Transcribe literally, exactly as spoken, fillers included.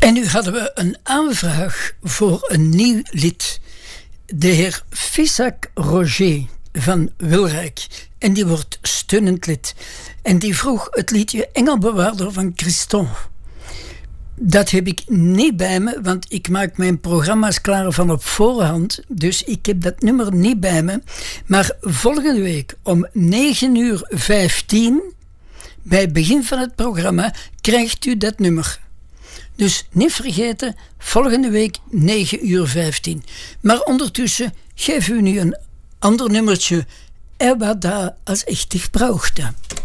En nu hadden we een aanvraag voor een nieuw lid. De heer Fisak Roger van Wilrijk. En die wordt steunend lid. En die vroeg het liedje Engelbewaarder van Christon. Dat heb ik niet bij me, want ik maak mijn programma's klaar van op voorhand. Dus ik heb dat nummer niet bij me. Maar volgende week om negen uur vijftien, bij het begin van het programma, krijgt u dat nummer. Dus niet vergeten, volgende week negen uur vijftien. Maar ondertussen geef u nu een ander nummertje. Er wat daar als echt brauchte.